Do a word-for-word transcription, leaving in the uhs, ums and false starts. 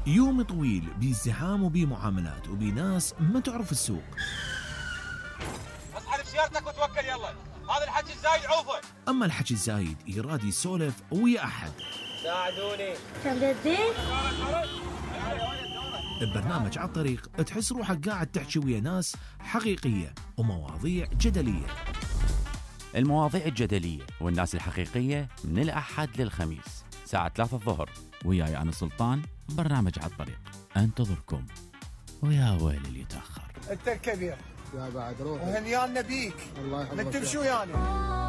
يوم طويل بازدحام وبمعاملات وبناس ما تعرف السوق. اصحى بسيارتك وتوكل يلا، هذا الحكي الزايد عوفه. اما الحكي الزايد يراد يسولف ويا احد. ساعدوني. كم جدين؟ ببرنامج على الطريق تحس روحك قاعد تحكي ويا ناس حقيقية ومواضيع جدلية. المواضيع الجدلية والناس الحقيقية من الأحد للخميس ساعة ثلاثة الظهر، وياي أنا سلطان. برنامج على الطريق أنتظركم، ويا ويل اللي يتأخر. انت الكبير يا بعد روح وهنيانا بيك. الله يحفظك. نتمشوا يعني.